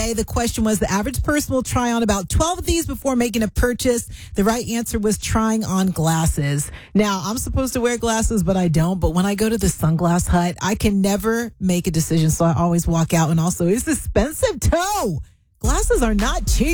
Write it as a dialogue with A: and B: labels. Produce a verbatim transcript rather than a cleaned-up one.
A: The question was, the average person will try on about twelve of these before making a purchase. The right answer was trying on glasses. Now, I'm supposed to wear glasses, but I don't. But when I go to the Sunglass Hut, I can never make a decision. So I always walk out. And also, it's expensive too. Glasses are not cheap.